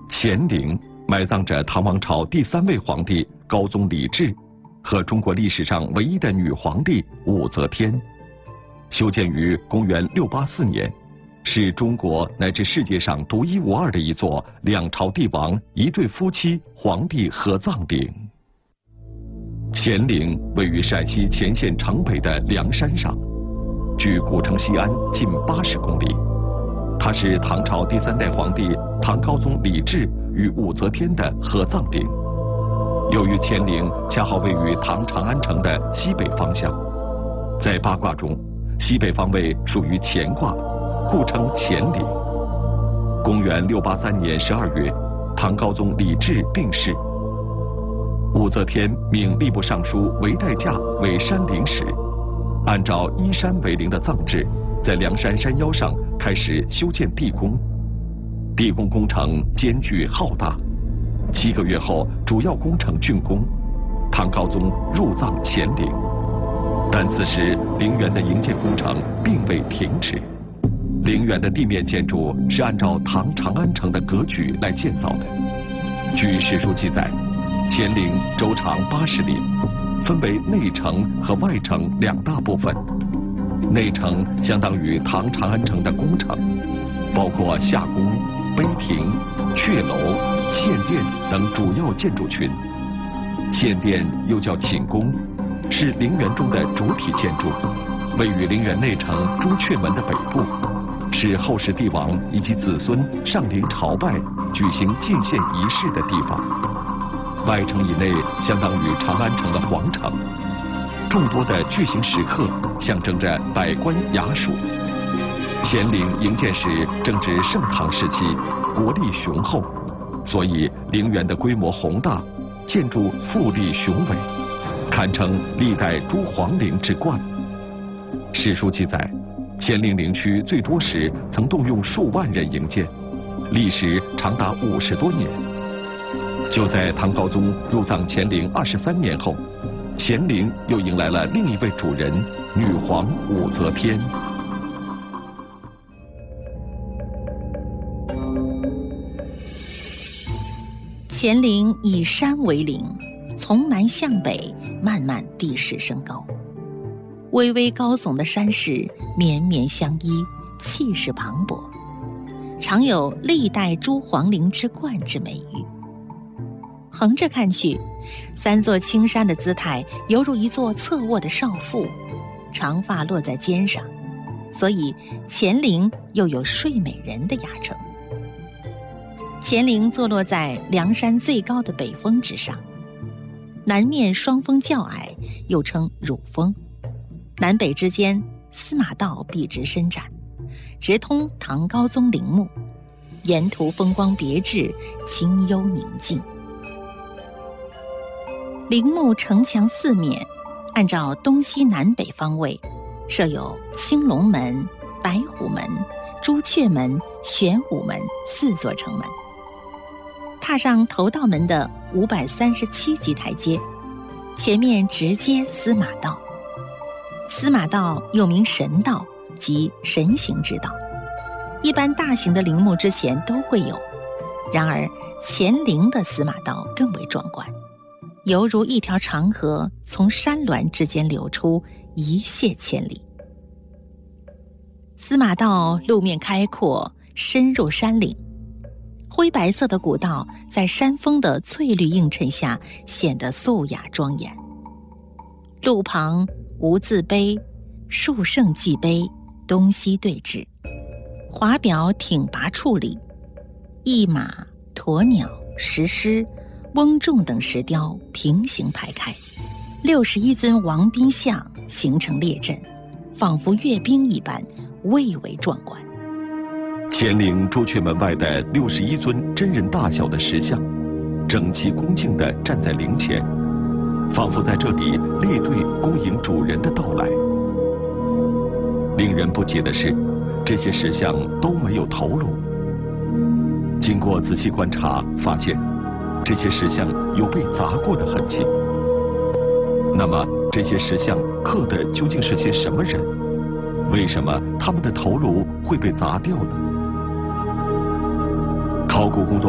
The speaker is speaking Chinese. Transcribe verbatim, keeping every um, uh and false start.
乾陵埋葬着唐王朝第三位皇帝高宗李治和中国历史上唯一的女皇帝武则天，修建于公元六八四年，是中国乃至世界上独一无二的一座两朝帝王一对夫妻皇帝合葬陵。乾陵位于陕西乾县城北的梁山上，距古城西安近八十公里。它是唐朝第三代皇帝唐高宗李治与武则天的合葬陵。由于乾陵恰好位于唐长安城的西北方向，在八卦中，西北方位属于乾卦，故称乾陵。公元六八三年十二月，唐高宗李治病逝，武则天命吏部尚书韦代驾为山陵使，按照依山为陵的葬制，在梁山山腰上开始修建地宫。地宫工程艰巨浩大，七个月后，主要工程竣工，唐高宗入葬乾陵。但此时陵园的营建工程并未停止。陵园的地面建筑是按照唐长安城的格局来建造的。据史书记载，乾陵周长八十里，分为内城和外城两大部分。内城相当于唐长安城的宫城，包括夏宫、碑亭、阙楼、献殿等主要建筑群。献殿又叫寝宫，是陵园中的主体建筑，位于陵园内城朱雀门的北部，是后世帝王以及子孙上陵朝拜、举行进献仪式的地方。外城以内相当于长安城的皇城，众多的巨型石刻象征着百官衙署。乾陵营建时正值盛唐时期，国力雄厚，所以陵园的规模宏大，建筑富丽雄伟，堪称历代诸皇陵之冠。史书记载，乾陵陵区最多时曾动用数万人营建，历时长达五十多年。就在唐高宗入葬乾陵二十三年后，乾陵又迎来了另一位主人——女皇武则天。 乾陵以山为陵，从南向北，慢慢地势升高。巍巍高耸的山势绵绵相依，气势磅礴，常有历代诸皇陵之冠之美誉。横着看去，三座青山的姿态犹如一座侧卧的少妇，长发落在肩上，所以乾陵又有睡美人的雅称。乾陵坐落在梁山最高的北峰之上，南面双峰较矮，又称乳峰，南北之间司马道笔直伸展，直通唐高宗陵墓，沿途风光别致，清幽宁静。陵墓城墙四面按照东西南北方位设有青龙门、白虎门、朱雀门、玄武门四座城门。踏上头道门的五百三十七级台阶，前面直接司马道。司马道又名神道，即神行之道，一般大型的陵墓之前都会有，然而乾陵的司马道更为壮观，犹如一条长河从山峦之间流出，一泻千里。司马道路面开阔，深入山岭，灰白色的古道在山峰的翠绿映衬下显得素雅庄严。路旁无字碑，树圣祭碑东西对峙，华表挺拔矗立，一马、鸵鸟、石狮、翁仲等石雕平行排开，六十一尊王宾像形成列阵，仿佛阅兵一般，蔚为壮观。 乾陵朱雀门外的六十一尊真人大小的石像，整齐恭敬地站在陵前，仿佛在这里列队恭迎主人的到来。令人不解的是，这些石像都没有头颅。经过仔细观察，发现这些石像有被砸过的痕迹。那么，这些石像刻的究竟是些什么人？为什么他们的头颅会被砸掉呢？考古工作